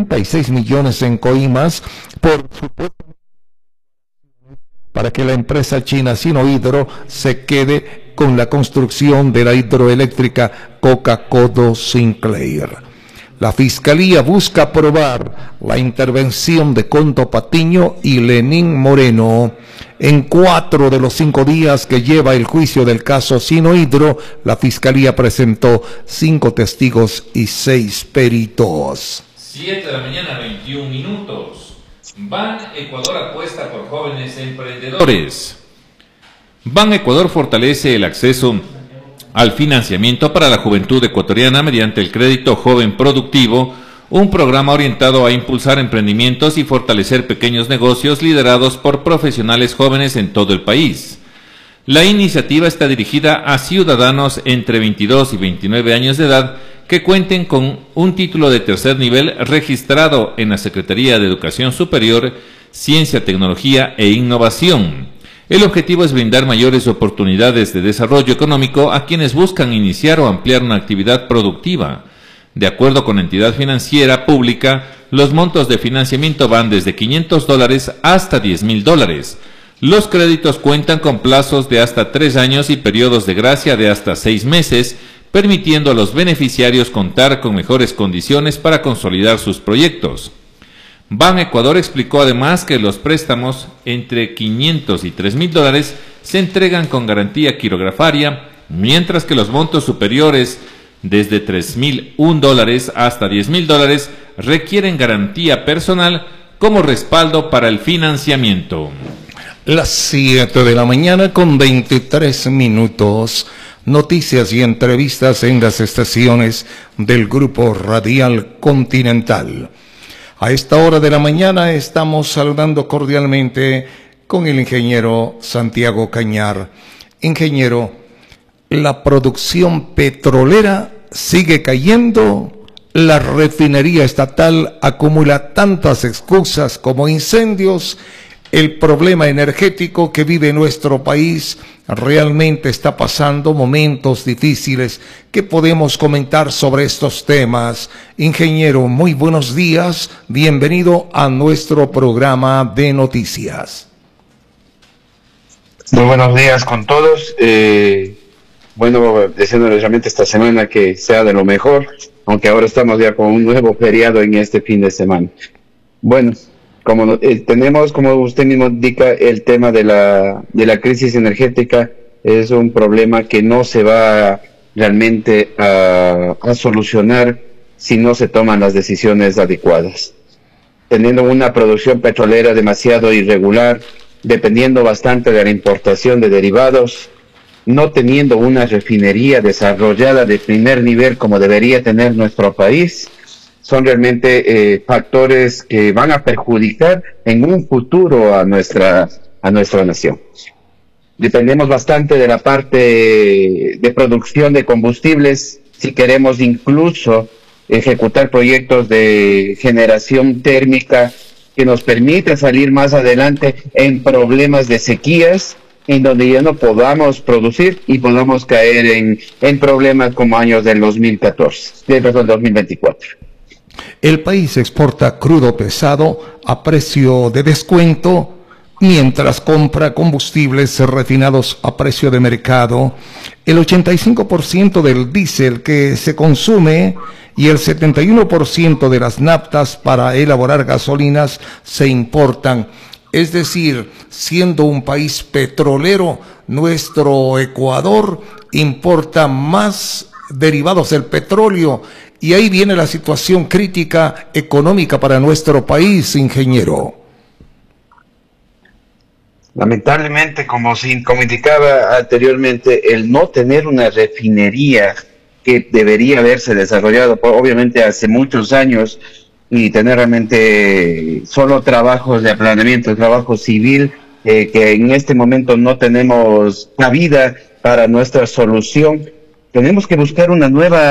36 millones en coimas por supuesto para que la empresa china Sinohydro se quede con la construcción de la hidroeléctrica Coca-Codo Sinclair. La Fiscalía busca aprobar la intervención de Conto Patiño y Lenín Moreno. En 4 de los 5 días que lleva el juicio del caso Sinohydro, la Fiscalía presentó 5 testigos y 6 peritos. 7 de la mañana, 21 minutos. Ban Ecuador apuesta por jóvenes emprendedores. Ban Ecuador fortalece el acceso al financiamiento para la juventud ecuatoriana mediante el crédito joven productivo, un programa orientado a impulsar emprendimientos y fortalecer pequeños negocios liderados por profesionales jóvenes en todo el país. La iniciativa está dirigida a ciudadanos entre 22 y 29 años de edad que cuenten con un título de tercer nivel registrado en la Secretaría de Educación Superior, Ciencia, Tecnología e Innovación. El objetivo es brindar mayores oportunidades de desarrollo económico a quienes buscan iniciar o ampliar una actividad productiva. De acuerdo con la entidad financiera pública, los montos de financiamiento van desde $500 hasta $10,000. Los créditos cuentan con plazos de hasta 3 años y periodos de gracia de hasta 6 meses, permitiendo a los beneficiarios contar con mejores condiciones para consolidar sus proyectos. Ban Ecuador explicó además que los préstamos entre $500 y $3,000 se entregan con garantía quirografaria, mientras que los montos superiores desde $3,001 hasta $10,000 requieren garantía personal como respaldo para el financiamiento. Las 7 de la mañana con 23 minutos. Noticias y entrevistas en las estaciones del Grupo Radial Continental. A esta hora de la mañana estamos saludando cordialmente con el ingeniero Santiago Cañar. Ingeniero, la producción petrolera sigue cayendo, la refinería estatal acumula tantas excusas como incendios, el problema energético que vive nuestro país realmente está pasando momentos difíciles. ¿Qué podemos comentar sobre estos temas? Ingeniero, muy buenos días, bienvenido a nuestro programa de noticias. Muy buenos días con todos. Bueno, deseando realmente esta semana que sea de lo mejor, aunque ahora estamos ya con un nuevo feriado en este fin de semana. Bueno, como tenemos, como usted mismo indica, el tema de la crisis energética es un problema que no se va realmente a solucionar si no se toman las decisiones adecuadas. Teniendo una producción petrolera demasiado irregular, dependiendo bastante de la importación de derivados, no teniendo una refinería desarrollada de primer nivel como debería tener nuestro país, son realmente factores que van a perjudicar en un futuro a nuestra nación. Dependemos bastante de la parte de producción de combustibles si queremos incluso ejecutar proyectos de generación térmica que nos permiten salir más adelante en problemas de sequías, en donde ya no podamos producir y podamos caer en problemas como años del 2024. El país exporta crudo pesado a precio de descuento, mientras compra combustibles refinados a precio de mercado. El 85% del diésel que se consume y el 71% de las naftas para elaborar gasolinas se importan. Es decir, siendo un país petrolero, nuestro Ecuador importa más derivados del petróleo, y ahí viene la situación crítica económica para nuestro país, ingeniero. Lamentablemente, como indicaba anteriormente, el no tener una refinería que debería haberse desarrollado, obviamente hace muchos años, y tener realmente solo trabajos de aplanamiento, trabajo civil, que en este momento no tenemos cabida para nuestra solución. Tenemos que buscar un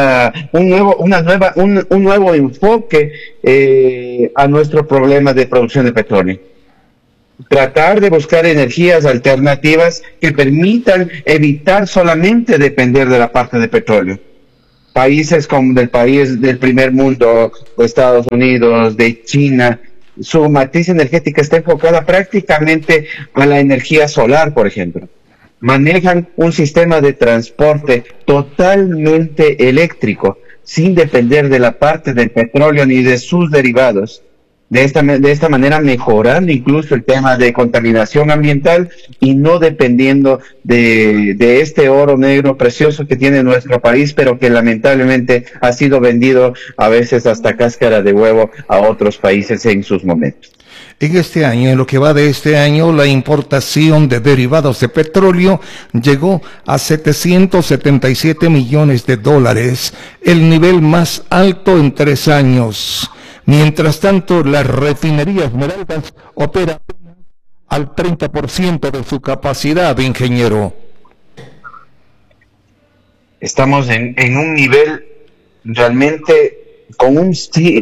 nuevo enfoque a nuestro problema de producción de petróleo. Tratar de buscar energías alternativas que permitan evitar solamente depender de la parte de petróleo. países como del primer mundo, de Estados Unidos, de China, su matriz energética está enfocada prácticamente a la energía solar, por ejemplo. Manejan un sistema de transporte totalmente eléctrico, sin depender de la parte del petróleo ni de sus derivados. De esta manera mejorando incluso el tema de contaminación ambiental y no dependiendo de este oro negro precioso que tiene nuestro país, pero que lamentablemente ha sido vendido a veces hasta cáscara de huevo a otros países en sus momentos. En este año, en lo que va de este año, la importación de derivados de petróleo llegó a 777 millones de dólares, el nivel más alto en 3 años. Mientras tanto, las refinerías Esmeraldas operan al 30% de su capacidad, ingeniero. Estamos en un nivel realmente con un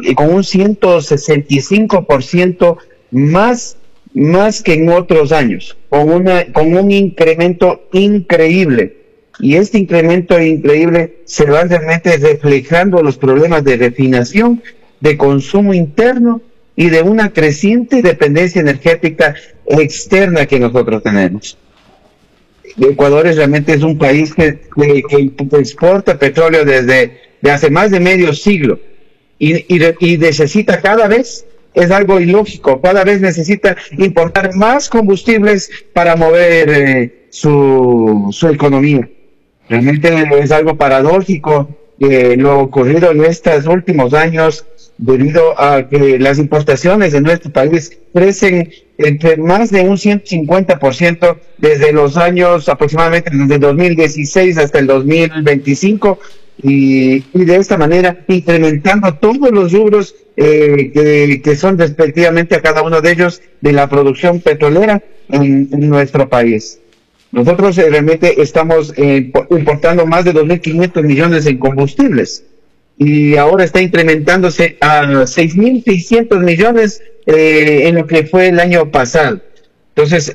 165% más que en otros años, con un incremento increíble. Y este incremento increíble se va realmente reflejando los problemas de refinación, de consumo interno y de una creciente dependencia energética externa que nosotros tenemos. Ecuador realmente es un país que exporta petróleo desde hace más de medio siglo y necesita cada vez, es algo ilógico, cada vez necesita importar más combustibles para mover su economía. Realmente es algo paradójico lo ocurrido en estos últimos años, debido a que las importaciones de nuestro país crecen entre más de un 150% desde los años aproximadamente desde 2016 hasta el 2025 y de esta manera incrementando todos los rubros que son respectivamente a cada uno de ellos de la producción petrolera en nuestro país. Nosotros realmente estamos importando más de 2.500 millones en combustibles. Y ahora está incrementándose a 6.600 millones en lo que fue el año pasado. Entonces,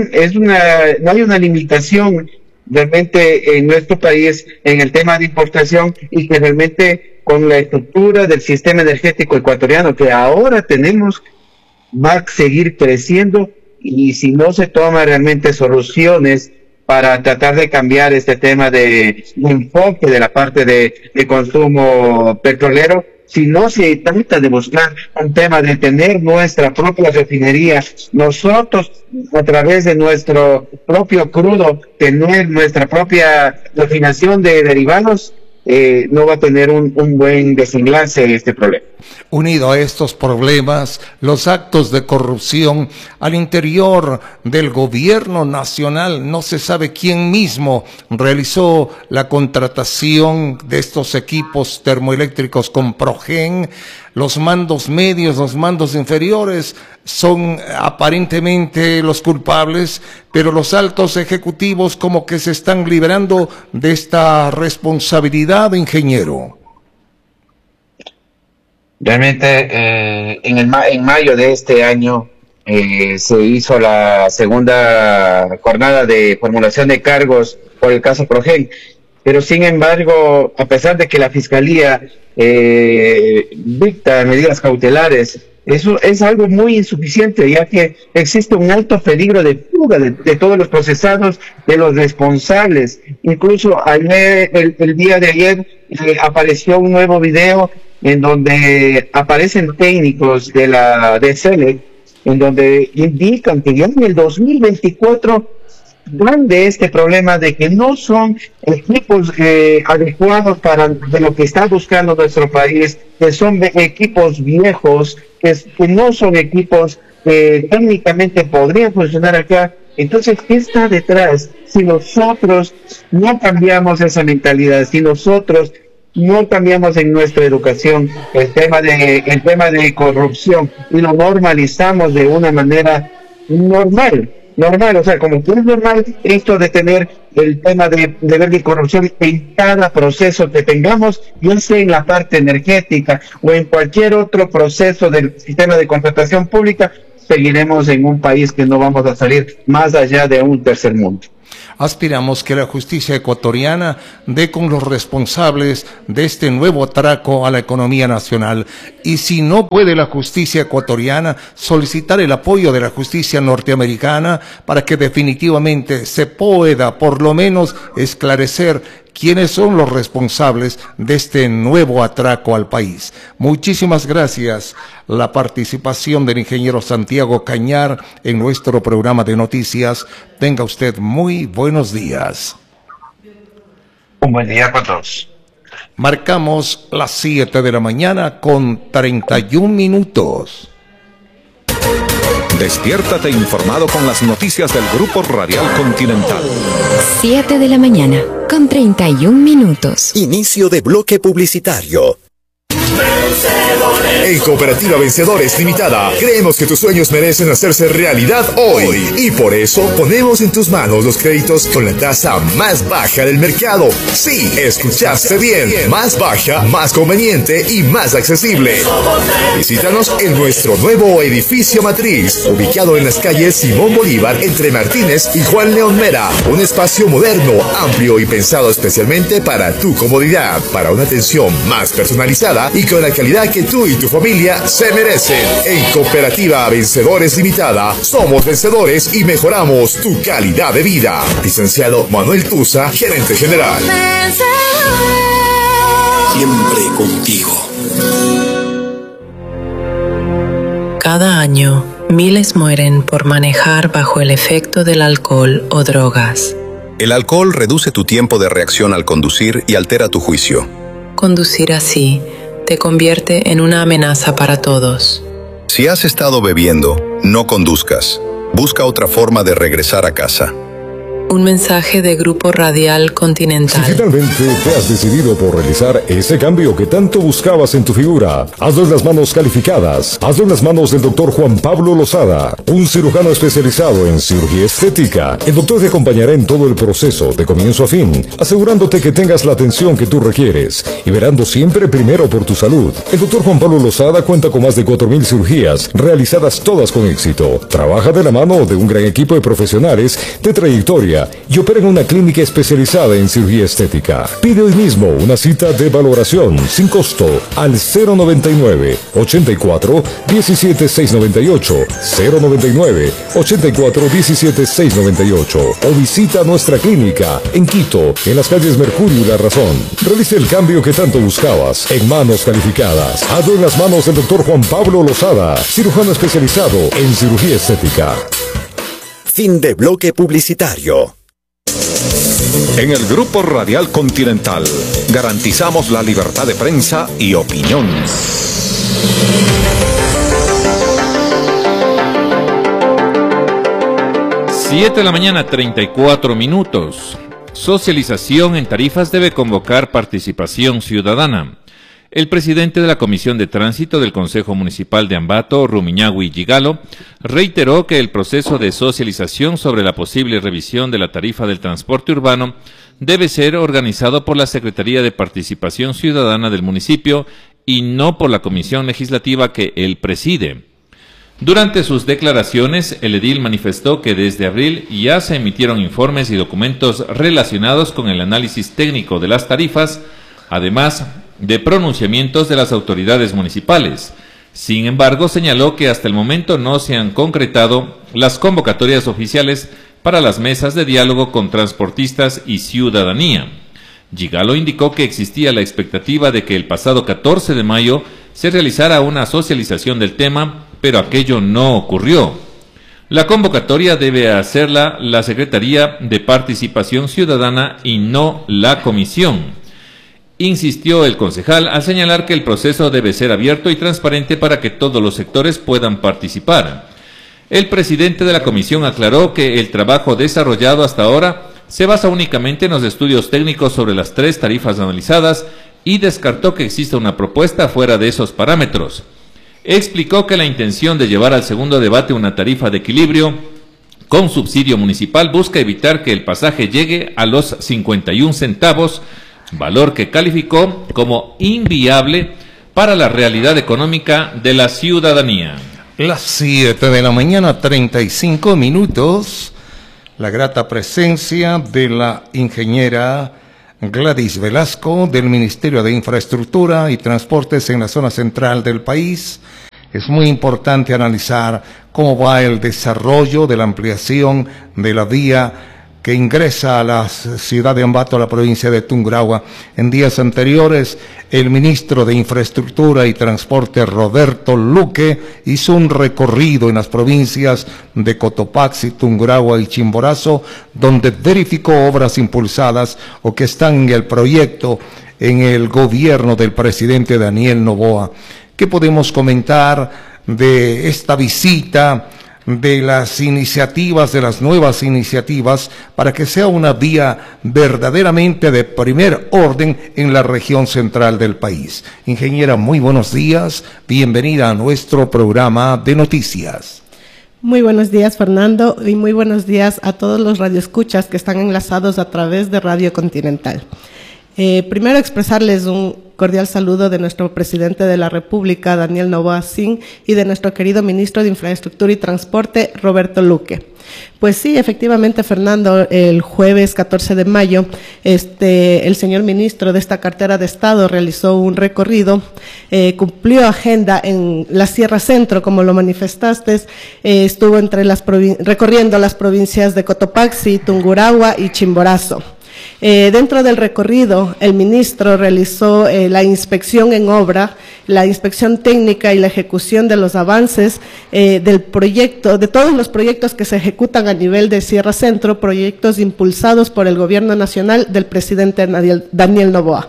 no hay una limitación realmente en nuestro país en el tema de importación y que realmente con la estructura del sistema energético ecuatoriano que ahora tenemos va a seguir creciendo y si no se toma realmente soluciones para tratar de cambiar este tema de enfoque de la parte de consumo petrolero, si no se trata de buscar un tema de tener nuestra propia refinería, nosotros a través de nuestro propio crudo, tener nuestra propia refinación de derivados, no va a tener un buen desenlace este problema. Unido a estos problemas, los actos de corrupción al interior del gobierno nacional, no se sabe quién mismo realizó la contratación de estos equipos termoeléctricos con Progen. Los mandos medios, los mandos inferiores son aparentemente los culpables, pero los altos ejecutivos como que se están liberando de esta responsabilidad, ingeniero. Realmente en mayo de este año se hizo la segunda jornada de formulación de cargos por el caso Progen, pero sin embargo, a pesar de que la Fiscalía dicta medidas cautelares, eso es algo muy insuficiente, ya que existe un alto peligro de fuga de todos los procesados, de los responsables. Incluso el día de ayer apareció un nuevo video en donde aparecen técnicos de CELEC, en donde indican que ya en el 2024 van de este problema de que no son equipos adecuados de lo que está buscando nuestro país, que son equipos viejos, que no son equipos que técnicamente podrían funcionar acá. Entonces, ¿qué está detrás? Si nosotros no cambiamos esa mentalidad, si nosotros no cambiamos en nuestra educación el tema de corrupción y lo normalizamos de una manera normal, o sea, como que es normal esto de tener el tema de ver de corrupción en cada proceso que tengamos, ya sea en la parte energética o en cualquier otro proceso del sistema de contratación pública, seguiremos en un país que no vamos a salir más allá de un tercer mundo. Aspiramos que la justicia ecuatoriana dé con los responsables de este nuevo atraco a la economía nacional. Y si no puede la justicia ecuatoriana, solicitar el apoyo de la justicia norteamericana para que definitivamente se pueda por lo menos esclarecer quiénes son los responsables de este nuevo atraco al país. Muchísimas gracias. La participación del ingeniero Santiago Cañar en nuestro programa de noticias. Tenga usted muy buenos días. Un buen día para todos. Marcamos las 7 de la mañana con 31 minutos. Despiértate informado con las noticias del Grupo Radial Continental. 7 de la mañana con 31 minutos. Inicio de bloque publicitario. En Cooperativa Vencedores Limitada, creemos que tus sueños merecen hacerse realidad hoy. Y por eso ponemos en tus manos los créditos con la tasa más baja del mercado. Sí, escuchaste bien. Más baja, más conveniente y más accesible. Visítanos en nuestro nuevo edificio matriz, ubicado en las calles Simón Bolívar, entre Martínez y Juan León Mera. Un espacio moderno, amplio y pensado especialmente para tu comodidad, para una atención más personalizada y con la calidad que tú y tu familia se merecen. En Cooperativa Vencedores Limitada, somos vencedores y mejoramos tu calidad de vida. Licenciado Manuel Tusa, gerente general. Siempre contigo. Cada año, miles mueren por manejar bajo el efecto del alcohol o drogas. El alcohol reduce tu tiempo de reacción al conducir y altera tu juicio. Conducir así te convierte en una amenaza para todos. Si has estado bebiendo, no conduzcas. Busca otra forma de regresar a casa. Un mensaje de Grupo Radial Continental. Si finalmente te has decidido por realizar ese cambio que tanto buscabas en tu figura, hazlo en las manos calificadas. Hazlo en las manos del doctor Juan Pablo Lozada, un cirujano especializado en cirugía estética. El doctor te acompañará en todo el proceso, de comienzo a fin, asegurándote que tengas la atención que tú requieres y verando siempre primero por tu salud. El doctor Juan Pablo Lozada cuenta con más de 4.000 cirugías, realizadas todas con éxito. Trabaja de la mano de un gran equipo de profesionales de trayectoria y opera en una clínica especializada en cirugía estética. Pide hoy mismo una cita de valoración sin costo al 099 84 17 698 099 84 17 698 o visita nuestra clínica en Quito, en las calles Mercurio y La Razón. Realice el cambio que tanto buscabas en manos calificadas. Hazlo en las manos del doctor Juan Pablo Lozada, cirujano especializado en cirugía estética. Fin de bloque publicitario. En el Grupo Radial Continental garantizamos la libertad de prensa y opinión. 7 de la mañana, 34 minutos. Socialización en tarifas debe convocar participación ciudadana. El presidente de la Comisión de Tránsito del Consejo Municipal de Ambato, Rumiñahui Gigalo, reiteró que el proceso de socialización sobre la posible revisión de la tarifa del transporte urbano debe ser organizado por la Secretaría de Participación Ciudadana del municipio y no por la comisión legislativa que él preside. Durante sus declaraciones, el edil manifestó que desde abril ya se emitieron informes y documentos relacionados con el análisis técnico de las tarifas, además de pronunciamientos de las autoridades municipales. Sin embargo, señaló que hasta el momento no se han concretado las convocatorias oficiales para las mesas de diálogo con transportistas y ciudadanía. Gigalo indicó que existía la expectativa de que el pasado 14 de mayo se realizara una socialización del tema, pero aquello no ocurrió. La convocatoria debe hacerla la Secretaría de Participación Ciudadana y no la Comisión. Insistió el concejal al señalar que el proceso debe ser abierto y transparente para que todos los sectores puedan participar. El presidente de la comisión aclaró que el trabajo desarrollado hasta ahora se basa únicamente en los estudios técnicos sobre las 3 tarifas analizadas y descartó que exista una propuesta fuera de esos parámetros. Explicó que la intención de llevar al segundo debate una tarifa de equilibrio con subsidio municipal busca evitar que el pasaje llegue a los 51 centavos, valor que calificó como inviable para la realidad económica de la ciudadanía. Las 7 de la mañana, 35 minutos. la grata presencia de la ingeniera Gladys Velasco del Ministerio de Infraestructura y Transportes en la zona central del país. Es muy importante analizar cómo va el desarrollo de la ampliación de la vía que ingresa a la ciudad de Ambato, a la provincia de Tungurahua. En días anteriores, el ministro de Infraestructura y Transporte, Roberto Luque, hizo un recorrido en las provincias de Cotopaxi, Tungurahua y Chimborazo, donde verificó obras impulsadas o que están en el proyecto en el gobierno del presidente Daniel Noboa. ¿Qué podemos comentar de esta visita, de las iniciativas, de las nuevas iniciativas, para que sea una vía verdaderamente de primer orden en la región central del país? Ingeniera, muy buenos días, bienvenida a nuestro programa de noticias. Muy buenos días, Fernando, y muy buenos días a todos los radioescuchas que están enlazados a través de Radio Continental. Primero expresarles un cordial saludo de nuestro presidente de la República, Daniel Noboa Sin, y de nuestro querido ministro de Infraestructura y Transporte, Roberto Luque. Pues sí, efectivamente, Fernando, el jueves 14 de mayo, el señor ministro de esta cartera de Estado realizó un recorrido, cumplió agenda en la Sierra Centro, como lo manifestaste, estuvo recorriendo las provincias de Cotopaxi, Tungurahua y Chimborazo. Dentro del recorrido, el ministro realizó la inspección en obra, la inspección técnica y la ejecución de los avances del proyecto, de todos los proyectos que se ejecutan a nivel de Sierra Centro, proyectos impulsados por el Gobierno Nacional del presidente Daniel Noboa.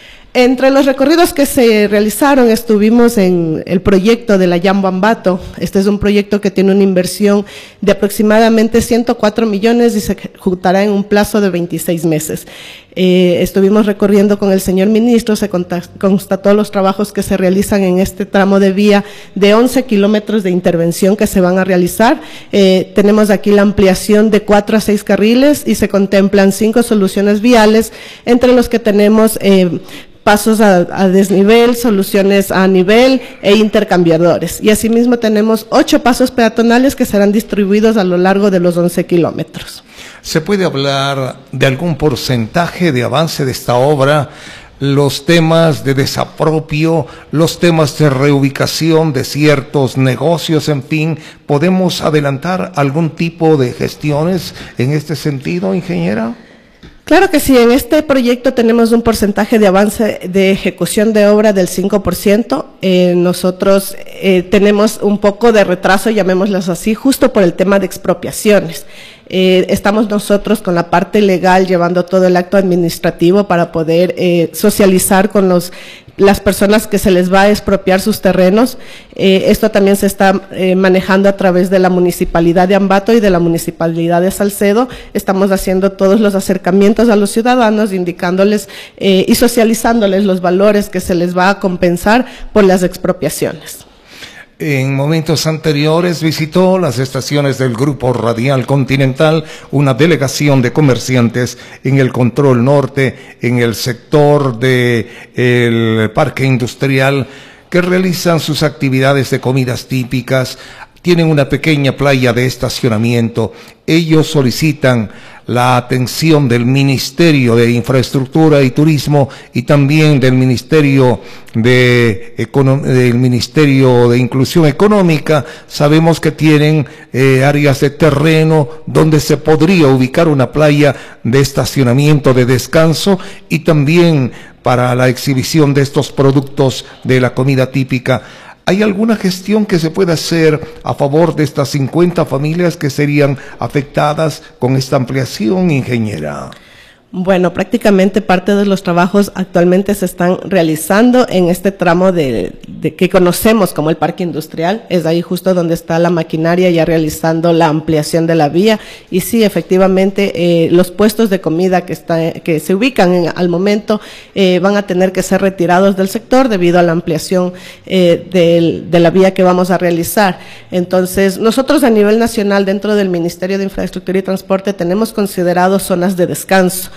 Entre los recorridos que se realizaron estuvimos en el proyecto de la Yambo Ambato. Este es un proyecto que tiene una inversión de aproximadamente 104 millones y se ejecutará en un plazo de 26 meses. Estuvimos recorriendo con el señor ministro, se constató los trabajos que se realizan en este tramo de vía de 11 kilómetros de intervención que se van a realizar. Tenemos aquí la ampliación de 4 a 6 carriles y se contemplan 5 soluciones viales, entre los que tenemos pasos a desnivel, soluciones a nivel e intercambiadores. Y asimismo tenemos 8 pasos peatonales que serán distribuidos a lo largo de los 11 kilómetros. ¿Se puede hablar de algún porcentaje de avance de esta obra? Los temas de desapropio, los temas de reubicación de ciertos negocios, en fin, ¿podemos adelantar algún tipo de gestiones en este sentido, ingeniera? Claro que sí, en este proyecto tenemos un porcentaje de avance de ejecución de obra del 5%. Nosotros tenemos un poco de retraso, llamémoslos así, justo por el tema de expropiaciones. Estamos nosotros con la parte legal llevando todo el acto administrativo para poder socializar con las personas que se les va a expropiar sus terrenos. Esto también se está manejando a través de la Municipalidad de Ambato y de la Municipalidad de Salcedo. Estamos haciendo todos los acercamientos a los ciudadanos, indicándoles y socializándoles los valores que se les va a compensar por las expropiaciones. En momentos anteriores visitó las estaciones del Grupo Radial Continental una delegación de comerciantes en el Control Norte, en el sector del Parque Industrial, que realizan sus actividades de comidas típicas. Tienen una pequeña playa de estacionamiento. Ellos solicitan la atención del Ministerio de Infraestructura y Turismo y también del Ministerio de Inclusión Económica. Sabemos que tienen áreas de terreno donde se podría ubicar una playa de estacionamiento, de descanso, y también para la exhibición de estos productos de la comida típica. ¿Hay alguna gestión que se pueda hacer a favor de estas 50 familias que serían afectadas con esta ampliación, ingeniera? Bueno, prácticamente parte de los trabajos actualmente se están realizando en este tramo de que conocemos como el Parque Industrial. Es ahí justo donde está la maquinaria ya realizando la ampliación de la vía. Y sí, efectivamente, los puestos de comida que se ubican al momento van a tener que ser retirados del sector debido a la ampliación de la vía que vamos a realizar. Entonces, nosotros a nivel nacional, dentro del Ministerio de Infraestructura y Transporte, tenemos considerado zonas de descanso.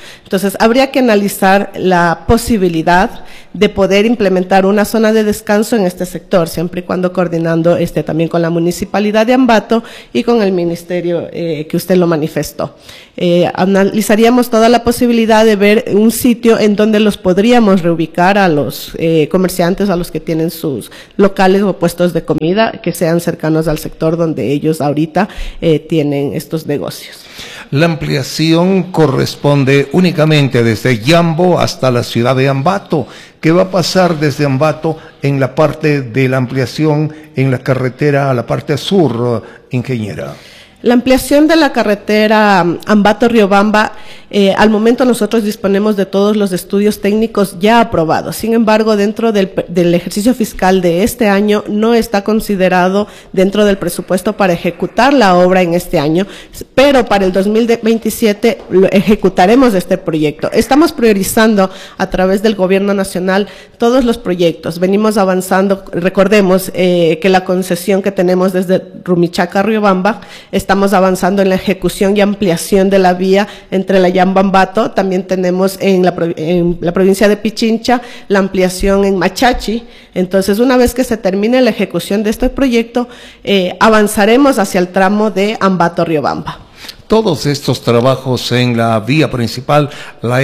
Entonces, habría que analizar la posibilidad de poder implementar una zona de descanso en este sector, siempre y cuando coordinando también con la Municipalidad de Ambato y con el Ministerio que usted lo manifestó. Analizaríamos toda la posibilidad de ver un sitio en donde los podríamos reubicar a los comerciantes, a los que tienen sus locales o puestos de comida, que sean cercanos al sector donde ellos ahorita tienen estos negocios. La ampliación corresponde únicamente desde Yambo hasta la ciudad de Ambato. ¿Qué va a pasar desde Ambato en la parte de la ampliación en la carretera a la parte sur, ingeniera? La ampliación de la carretera Ambato-Riobamba, al momento nosotros disponemos de todos los estudios técnicos ya aprobados. Sin embargo, dentro del ejercicio fiscal de este año no está considerado dentro del presupuesto para ejecutar la obra en este año, pero para el 2027 ejecutaremos este proyecto. Estamos priorizando a través del Gobierno Nacional todos los proyectos. Venimos avanzando, recordemos que la concesión que tenemos desde Rumichaca a Riobamba, estamos avanzando en la ejecución y ampliación de la vía entre la Yamba-Ambato. También tenemos en la provincia de Pichincha la ampliación en Machachi. Entonces, una vez que se termine la ejecución de este proyecto, avanzaremos hacia el tramo de Ambato-Riobamba. Todos estos trabajos en la vía principal, la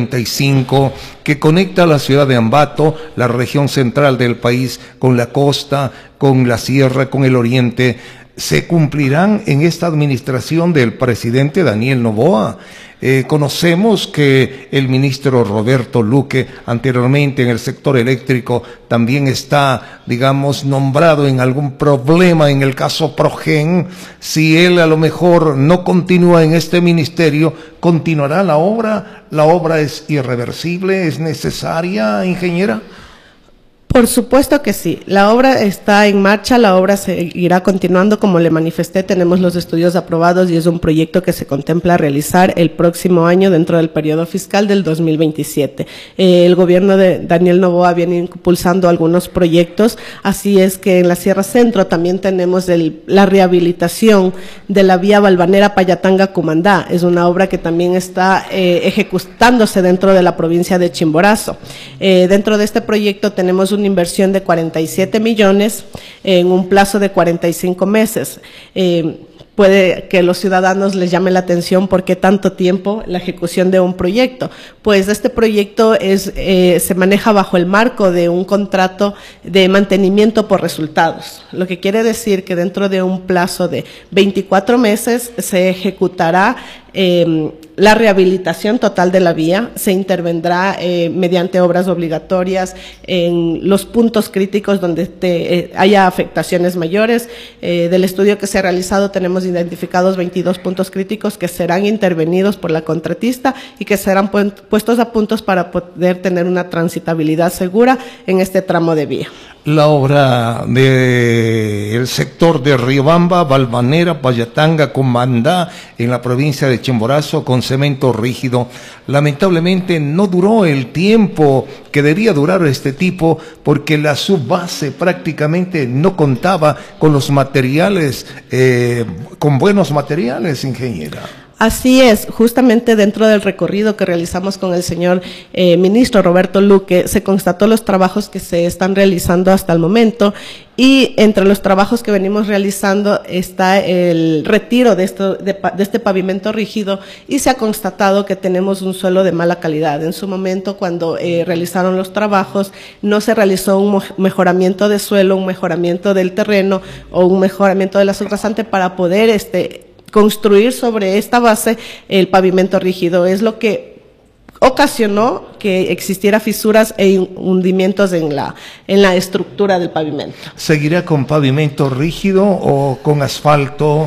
E35, que conecta la ciudad de Ambato, la región central del país, con la costa, con la sierra, con el oriente, se cumplirán en esta administración del presidente Daniel Noboa. Conocemos que el ministro Roberto Luque, anteriormente en el sector eléctrico, también está, digamos, nombrado en algún problema en el caso Progen. Si él a lo mejor no continúa en este ministerio, ¿continuará la obra? ¿La obra es irreversible? ¿Es necesaria, ingeniera? Por supuesto que sí, la obra está en marcha, la obra seguirá continuando, como le manifesté, tenemos los estudios aprobados y es un proyecto que se contempla realizar el próximo año dentro del periodo fiscal del 2027. El gobierno de Daniel Noboa viene impulsando algunos proyectos, así es que en la Sierra Centro también tenemos la rehabilitación de la vía Valvanera-Payatanga-Cumandá, es una obra que también está ejecutándose dentro de la provincia de Chimborazo. Dentro de este proyecto tenemos una inversión de 47 millones en un plazo de 45 meses. Puede que los ciudadanos les llame la atención por qué tanto tiempo la ejecución de un proyecto. Pues este proyecto se maneja bajo el marco de un contrato de mantenimiento por resultados, lo que quiere decir que dentro de un plazo de 24 meses se ejecutará la rehabilitación total de la vía, se intervendrá mediante obras obligatorias en los puntos críticos donde haya afectaciones mayores. Del estudio que se ha realizado tenemos identificados 22 puntos críticos que serán intervenidos por la contratista y que serán puestos a puntos para poder tener una transitabilidad segura en este tramo de vía. La obra del sector de Riobamba, Valvanera, Payatanga, Cumandá, en la provincia de Chimborazo, con cemento rígido, lamentablemente no duró el tiempo que debía durar este tipo, porque la subbase prácticamente no contaba con los materiales, con buenos materiales, ingeniera. Así es, justamente dentro del recorrido que realizamos con el señor ministro Roberto Luque, se constató los trabajos que se están realizando hasta el momento y entre los trabajos que venimos realizando está el retiro de este pavimento rígido y se ha constatado que tenemos un suelo de mala calidad. En su momento, cuando realizaron los trabajos, no se realizó un mejoramiento de suelo, un mejoramiento del terreno o un mejoramiento de la subrasante para poder construir sobre esta base el pavimento rígido. Es lo que ocasionó que existiera fisuras e hundimientos en la estructura del pavimento. ¿Seguirá con pavimento rígido o con asfalto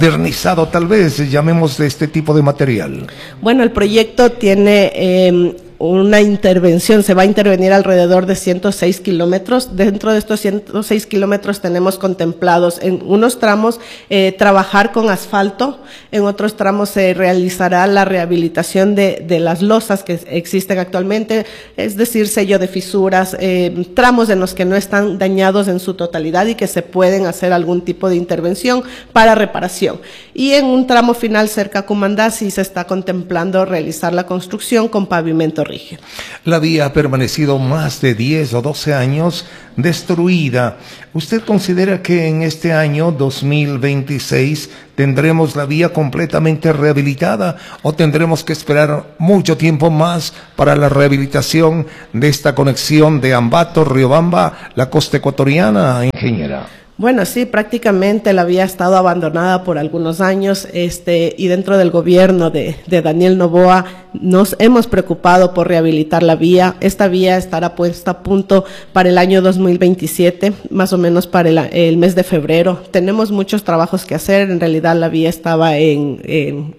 modernizado, tal vez, llamemos de este tipo de material? Bueno, el proyecto tiene una intervención, se va a intervenir alrededor de 106 kilómetros. Dentro de estos 106 kilómetros tenemos contemplados en unos tramos trabajar con asfalto, en otros tramos se realizará la rehabilitación de las losas que existen actualmente, es decir, sello de fisuras, tramos en los que no están dañados en su totalidad y que se pueden hacer algún tipo de intervención para reparación. Y en un tramo final cerca a Cumandá sí se está contemplando realizar la construcción con pavimento rígido. La vía ha permanecido más de 10 o 12 años destruida. ¿Usted considera que en este año 2026 tendremos la vía completamente rehabilitada o tendremos que esperar mucho tiempo más para la rehabilitación de esta conexión de Ambato, Riobamba, la costa ecuatoriana, ingeniera? Bueno, sí, prácticamente la vía ha estado abandonada por algunos años, y dentro del gobierno de Daniel Noboa nos hemos preocupado por rehabilitar la vía. Esta vía estará puesta a punto para el año 2027, más o menos para el mes de febrero. Tenemos muchos trabajos que hacer, en realidad la vía estaba en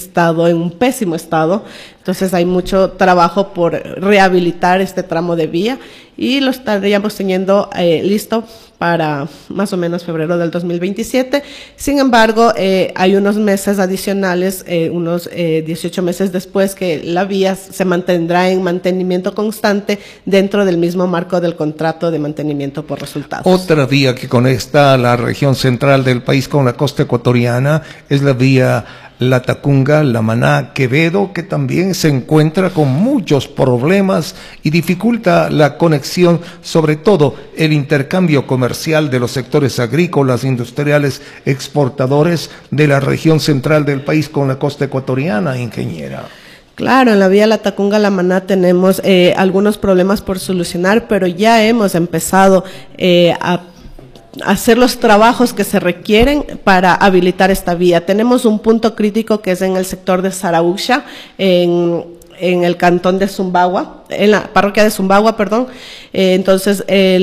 un pésimo estado, entonces hay mucho trabajo por rehabilitar este tramo de vía y lo estaríamos teniendo listo para más o menos febrero del 2027. Sin embargo, hay unos meses adicionales, unos 18 meses después, que la vía se mantendrá en mantenimiento constante dentro del mismo marco del contrato de mantenimiento por resultados. Otra vía que conecta la región central del país con la costa ecuatoriana es la vía La Tacunga, La Maná, Quevedo, que también se encuentra con muchos problemas y dificulta la conexión, sobre todo el intercambio comercial de los sectores agrícolas, industriales, exportadores de la región central del país con la costa ecuatoriana, ingeniera. Claro, en la vía La Tacunga, La Maná tenemos algunos problemas por solucionar, pero ya hemos empezado a hacer los trabajos que se requieren para habilitar esta vía. Tenemos un punto crítico que es en el sector de Saraúcha, en el cantón de Zumbagua, en la parroquia de Zumbagua, perdón. Entonces,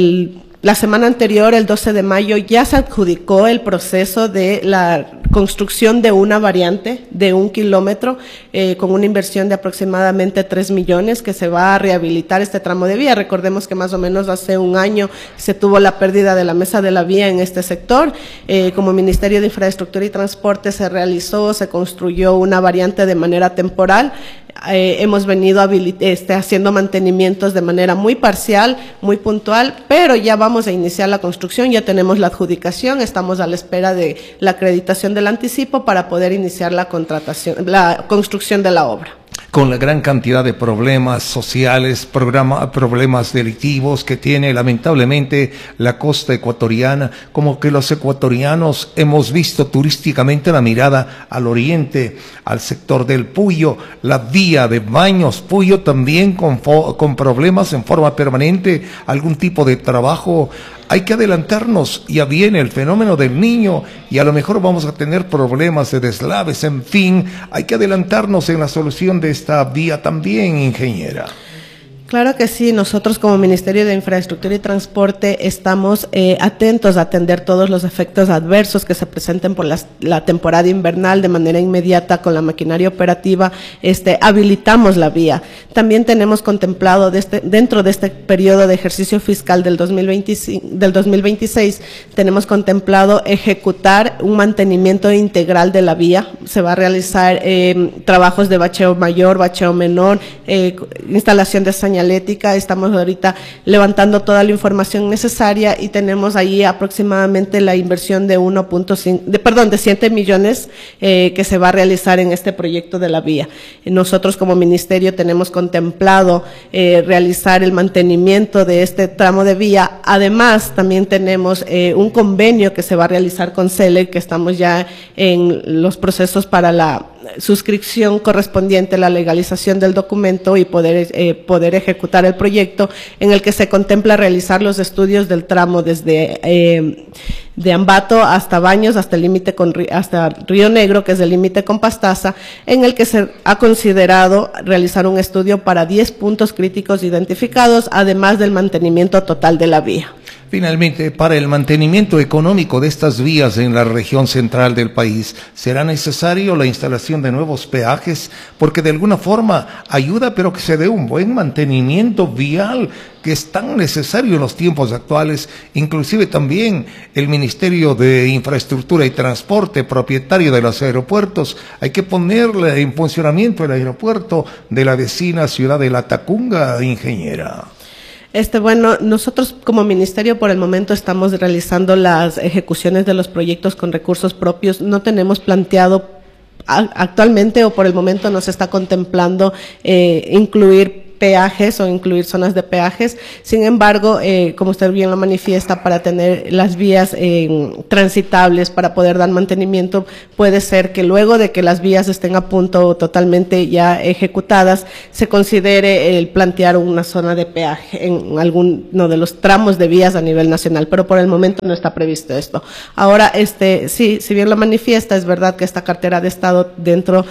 la semana anterior, el 12 de mayo, ya se adjudicó el proceso de la construcción de una variante de 1 kilómetro con una inversión de aproximadamente 3 millones que se va a rehabilitar este tramo de vía. Recordemos que más o menos hace un año se tuvo la pérdida de la mesa de la vía en este sector. Como Ministerio de Infraestructura y Transporte se construyó una variante de manera temporal. Hemos venido haciendo mantenimientos de manera muy parcial, muy puntual, pero ya vamos a iniciar la construcción, ya tenemos la adjudicación, estamos a la espera de la acreditación del anticipo para poder iniciar la construcción de la obra. Con la gran cantidad de problemas sociales, problemas delictivos que tiene lamentablemente la costa ecuatoriana, como que los ecuatorianos hemos visto turísticamente la mirada al oriente, al sector del Puyo, la vía de Baños, Puyo también con problemas en forma permanente, algún tipo de trabajo. Hay que adelantarnos, ya viene el fenómeno del Niño y a lo mejor vamos a tener problemas de deslaves, en fin, hay que adelantarnos en la solución de esta vía también, ingeniera. Claro que sí, nosotros como Ministerio de Infraestructura y Transporte estamos atentos a atender todos los efectos adversos que se presenten por la temporada invernal de manera inmediata con la maquinaria operativa, habilitamos la vía. También tenemos contemplado dentro de este periodo de ejercicio fiscal del 2026, tenemos contemplado ejecutar un mantenimiento integral de la vía. Se va a realizar trabajos de bacheo mayor, bacheo menor, instalación de señalética. Estamos ahorita levantando toda la información necesaria y tenemos ahí aproximadamente la inversión de 7 millones que se va a realizar en este proyecto de la vía. Nosotros como ministerio tenemos contemplado realizar el mantenimiento de este tramo de vía. Además, también tenemos un convenio que se va a realizar con CELEC, que estamos ya en los procesos para la suscripción correspondiente a la legalización del documento y poder ejecutar el proyecto, en el que se contempla realizar los estudios del tramo desde de Ambato hasta Baños, hasta el límite hasta Río Negro, que es el límite con Pastaza, en el que se ha considerado realizar un estudio para 10 puntos críticos identificados, además del mantenimiento total de la vía. Finalmente, para el mantenimiento económico de estas vías en la región central del país, ¿será necesario la instalación de nuevos peajes? Porque de alguna forma ayuda, pero que se dé un buen mantenimiento vial, que es tan necesario en los tiempos actuales. Inclusive también el Ministerio de Infraestructura y Transporte, propietario de los aeropuertos, hay que ponerle en funcionamiento el aeropuerto de la vecina ciudad de La Tacunga, ingeniera. Bueno, nosotros como ministerio por el momento estamos realizando las ejecuciones de los proyectos con recursos propios. No tenemos planteado actualmente o por el momento no se está contemplando incluir peajes o incluir zonas de peajes. Sin embargo, como usted bien lo manifiesta, para tener las vías transitables, para poder dar mantenimiento, puede ser que luego de que las vías estén a punto totalmente ya ejecutadas, se considere el plantear una zona de peaje en alguno de los tramos de vías a nivel nacional, pero por el momento no está previsto esto. Ahora, sí, si bien lo manifiesta, es verdad que esta cartera de Estado dentro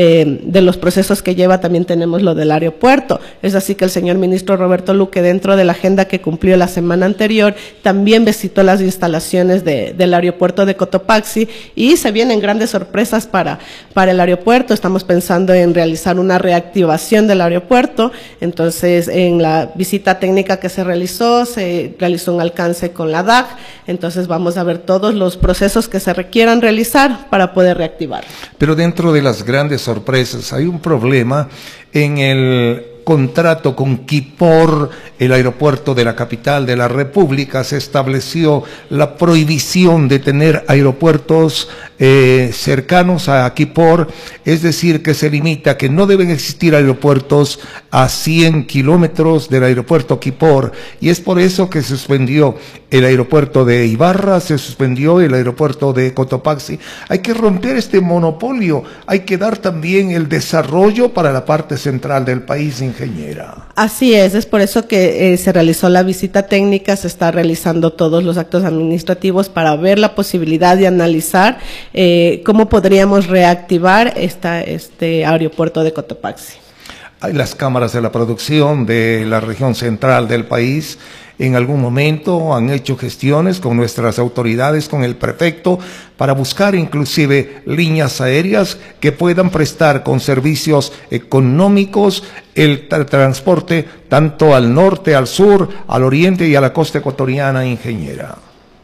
de los procesos que lleva también tenemos lo del aeropuerto. Es así que el señor ministro Roberto Luque, dentro de la agenda que cumplió la semana anterior, también visitó las instalaciones del aeropuerto de Cotopaxi y se vienen grandes sorpresas para el aeropuerto. Estamos pensando en realizar una reactivación del aeropuerto. Entonces, en la visita técnica que se realizó un alcance con la DAG. Entonces, vamos a ver todos los procesos que se requieran realizar para poder reactivar. Pero dentro de las grandes sorpresas hay un problema en el contrato con Quipor, el aeropuerto de la capital de la República. Se estableció la prohibición de tener aeropuertos cercanos a Quipor, es decir, que se limita que no deben existir aeropuertos a 100 kilómetros del aeropuerto Quipor, y es por eso que se suspendió el aeropuerto de Ibarra, se suspendió el aeropuerto de Cotopaxi. Hay que romper este monopolio, hay que dar también el desarrollo para la parte central del país, ingeniera. Así es por eso que se realizó la visita técnica, se está realizando todos los actos administrativos para ver la posibilidad de analizar cómo podríamos reactivar este aeropuerto de Cotopaxi. Hay las cámaras de la producción de la región central del país. En algún momento han hecho gestiones con nuestras autoridades, con el prefecto, para buscar inclusive líneas aéreas que puedan prestar con servicios económicos el transporte tanto al norte, al sur, al oriente y a la costa ecuatoriana, ingeniera.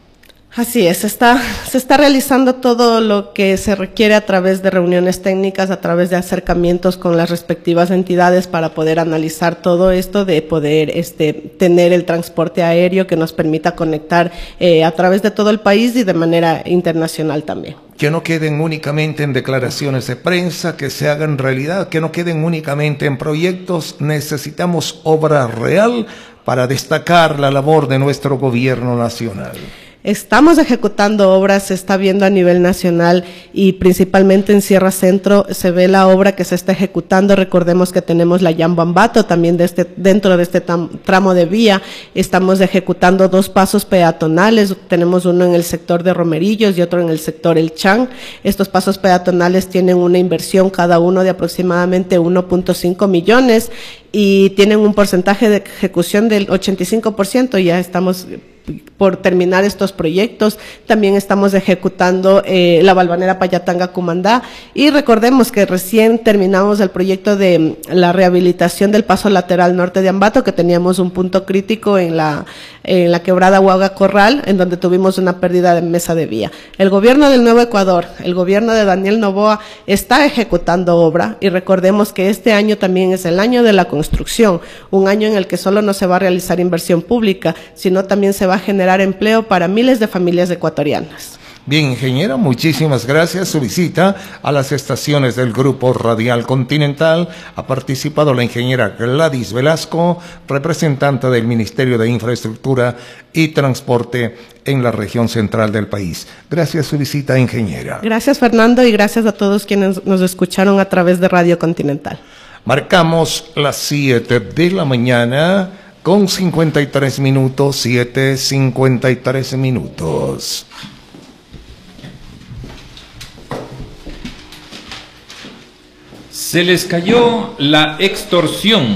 Así es, se está realizando todo lo que se requiere a través de reuniones técnicas, a través de acercamientos con las respectivas entidades para poder analizar todo esto, de poder tener el transporte aéreo que nos permita conectar a través de todo el país y de manera internacional también. Que no queden únicamente en declaraciones de prensa, que se hagan realidad, que no queden únicamente en proyectos. Necesitamos obra real para destacar la labor de nuestro gobierno nacional. Estamos ejecutando obras, se está viendo a nivel nacional y principalmente en Sierra Centro se ve la obra que se está ejecutando. Recordemos que tenemos la Yambambato también dentro de este tramo de vía. Estamos ejecutando 2 pasos peatonales, tenemos uno en el sector de Romerillos y otro en el sector El Chan. Estos pasos peatonales tienen una inversión cada uno de aproximadamente 1.5 millones y tienen un porcentaje de ejecución del 85%. Ya estamos por terminar estos proyectos. También estamos ejecutando la Balvanera Payatanga-Cumandá y recordemos que recién terminamos el proyecto de la rehabilitación del paso lateral norte de Ambato, que teníamos un punto crítico en la quebrada Huaga Corral, en donde tuvimos una pérdida de mesa de vía. El gobierno del Nuevo Ecuador, el gobierno de Daniel Noboa, está ejecutando obra y recordemos que este año también es el año de la construcción, un año en el que solo no se va a realizar inversión pública, sino también se va a generar empleo para miles de familias ecuatorianas. Bien, ingeniera, muchísimas gracias. Su visita a las estaciones del Grupo Radial Continental. Ha participado la ingeniera Gladys Velasco, representante del Ministerio de Infraestructura y Transporte en la región central del país. Gracias su visita, ingeniera. Gracias, Fernando, y gracias a todos quienes nos escucharon a través de Radio Continental. Marcamos las 7 de la mañana con 53 minutos, 7:53 minutos. Se les cayó la extorsión.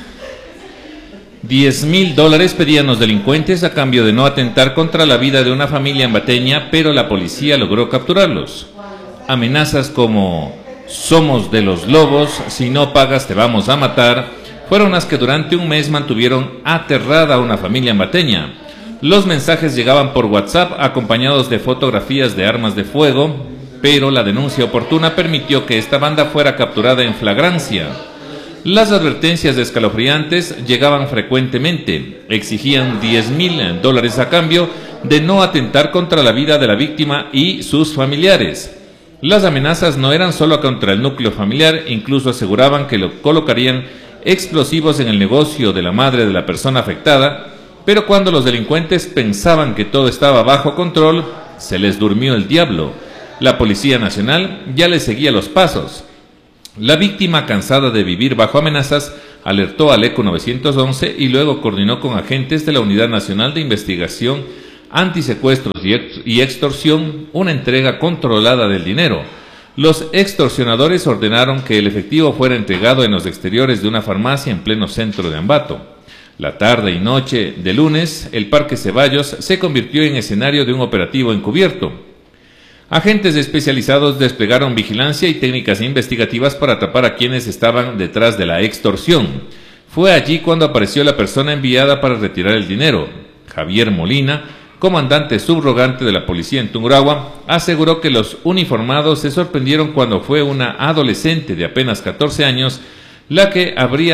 $10,000 pedían los delincuentes a cambio de no atentar contra la vida de una familia ambateña, pero la policía logró capturarlos. Amenazas como "somos de los lobos, si no pagas te vamos a matar", fueron las que durante un mes mantuvieron aterrada a una familia ambateña. Los mensajes llegaban por WhatsApp acompañados de fotografías de armas de fuego, pero la denuncia oportuna permitió que esta banda fuera capturada en flagrancia. Las advertencias escalofriantes llegaban frecuentemente, exigían $10,000 a cambio de no atentar contra la vida de la víctima y sus familiares. Las amenazas no eran solo contra el núcleo familiar, incluso aseguraban que colocarían explosivos en el negocio de la madre de la persona afectada, pero cuando los delincuentes pensaban que todo estaba bajo control, se les durmió el diablo. La Policía Nacional ya les seguía los pasos. La víctima, cansada de vivir bajo amenazas, alertó al ECO 911 y luego coordinó con agentes de la Unidad Nacional de Investigación Antisecuestros y Extorsión una entrega controlada del dinero. Los extorsionadores ordenaron que el efectivo fuera entregado en los exteriores de una farmacia en pleno centro de Ambato. La tarde y noche de lunes, el Parque Ceballos se convirtió en escenario de un operativo encubierto. Agentes especializados desplegaron vigilancia y técnicas investigativas para atrapar a quienes estaban detrás de la extorsión. Fue allí cuando apareció la persona enviada para retirar el dinero. Javier Molina, comandante subrogante de la policía en Tungurahua, aseguró que los uniformados se sorprendieron cuando fue una adolescente de apenas 14 años la que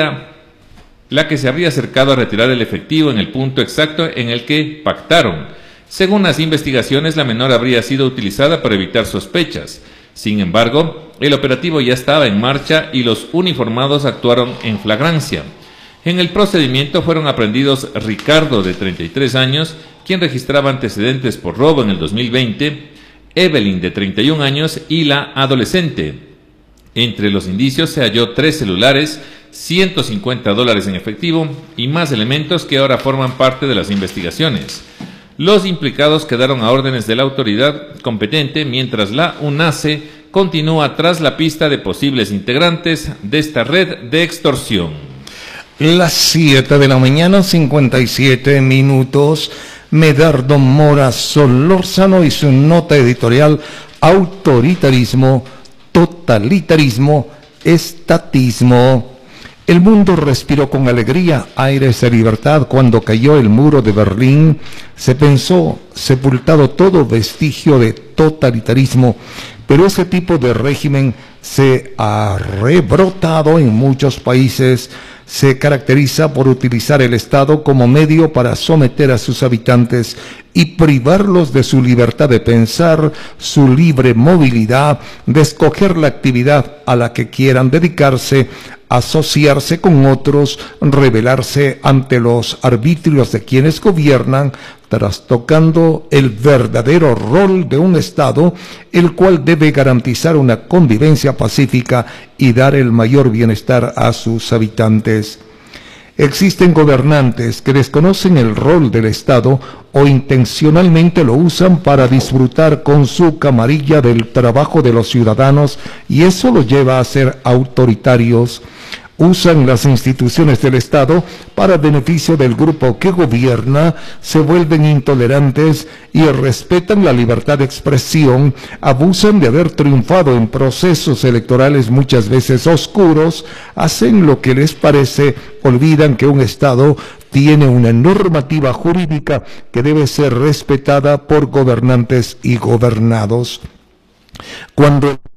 se habría acercado a retirar el efectivo en el punto exacto en el que pactaron. Según las investigaciones, la menor habría sido utilizada para evitar sospechas. Sin embargo, el operativo ya estaba en marcha y los uniformados actuaron en flagrancia. En el procedimiento fueron aprehendidos Ricardo, de 33 años, quien registraba antecedentes por robo en el 2020, Evelyn, de 31 años, y la adolescente. Entre los indicios se halló 3 celulares, $150 en efectivo y más elementos que ahora forman parte de las investigaciones. Los implicados quedaron a órdenes de la autoridad competente, mientras la UNACE continúa tras la pista de posibles integrantes de esta red de extorsión. Las 7 de la mañana, 57 minutos. Medardo Mora Solórzano y su nota editorial: autoritarismo, totalitarismo, estatismo. El mundo respiró con alegría aires de libertad cuando cayó el muro de Berlín. Se pensó sepultado todo vestigio de totalitarismo, pero ese tipo de régimen se ha rebrotado en muchos países. Se caracteriza por utilizar el Estado como medio para someter a sus habitantes y privarlos de su libertad de pensar, su libre movilidad, de escoger la actividad a la que quieran dedicarse, asociarse con otros, rebelarse ante los arbitrios de quienes gobiernan, trastocando el verdadero rol de un Estado, el cual debe garantizar una convivencia pacífica y dar el mayor bienestar a sus habitantes. Existen gobernantes que desconocen el rol del Estado o intencionalmente lo usan para disfrutar con su camarilla del trabajo de los ciudadanos, y eso los lleva a ser autoritarios. Usan las instituciones del Estado para beneficio del grupo que gobierna, se vuelven intolerantes y respetan la libertad de expresión, abusan de haber triunfado en procesos electorales muchas veces oscuros, hacen lo que les parece, olvidan que un Estado tiene una normativa jurídica que debe ser respetada por gobernantes y gobernados. Cuando